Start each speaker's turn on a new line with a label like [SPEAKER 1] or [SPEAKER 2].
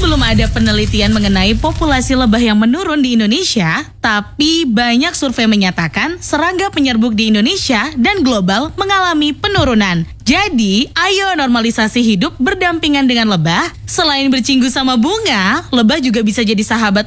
[SPEAKER 1] belum ada penelitian mengenai populasi lebah yang menurun di Indonesia, tapi banyak survei menyatakan serangga penyerbuk di Indonesia dan global mengalami penurunan. Jadi, ayo normalisasi hidup berdampingan dengan lebah. Selain bercinggu sama bunga, lebah juga bisa jadi sahabat